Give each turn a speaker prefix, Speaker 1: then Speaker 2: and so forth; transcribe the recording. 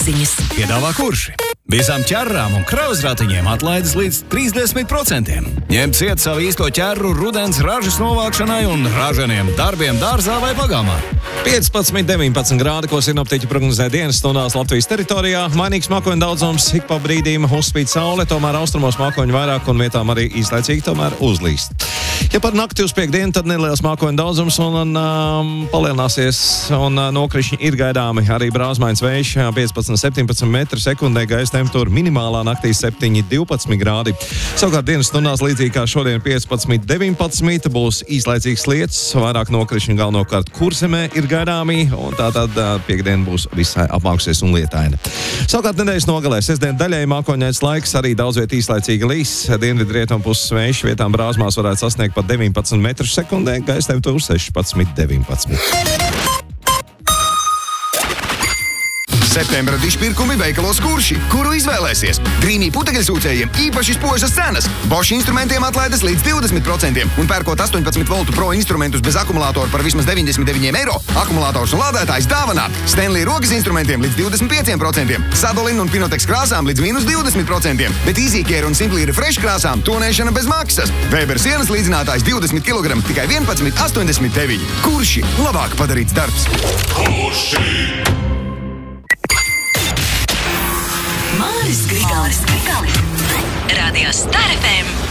Speaker 1: ziņas.
Speaker 2: Piedāvā Kurši. Visām ķerrām un krauzratiņiem atlaides līdz 30%. Ņem ciet savu īsto ķerru rudens ražas novākšanai un ražaniem darbiem dārzā vai pagāmā.
Speaker 3: 15-19 grādi, ko sinoptiķi prognozē dienas stundās Latvijas teritorijā. Mainīgs mākoņu daudzums, ik pa brīdīm uzspīd saule, tomēr austrumos mākoņu vairāk un vietām arī īslaicīgi tomēr uzlīst. Ja par nakti uz piekdienu, tad neliels mākoņu daudzums un palielināsies un nokrišņi ir gaidāmi. Arī brāzmains vējš 15-17 metri sekundē, gaisa temperatūra minimālā naktī 7-12 grādi. Savukārt dienas stundās līdzīgi kā šodien 15-19 būs īslaicīgs lietus, vairāk nokrišņi galvenokārt Kurzemē ir gaidāmi, un tātad piekdiena būs visai apmākusies un lietaina. Savukārt nedēļas nogalē sestdien daļai mākoņains laiks, arī daudz viet īslaicīgi līs. Dienvidu rietumu puses vējš vietām brāzmās varētu sasniegt pat 19 metrus sekundē, gaisa temperatūra 16-19.
Speaker 4: Septembra dišpirkumi veikalos Kurši, kuru izvēlēsies. Grīnī putekļsūcējiem īpaši spožas cenas. Bosch instrumentiem atlaides līdz 20% un pērkot 18 voltu pro instrumentus bez akumulātoru par vismaz 99 eiro, akumulātors un lādētājs dāvanā. Stanley rokas instrumentiem līdz 25%, Sadolin un Pinotex krāsām līdz -20%, bet EasyCare un Simply Refresh krāsām tonēšana bez maksas. Weber sienas līdzinātājs 20 kg tikai 11,89. Kurši labāk padarīts darbs.
Speaker 5: Kurši!
Speaker 1: Māris Grigālis. Radio Star FM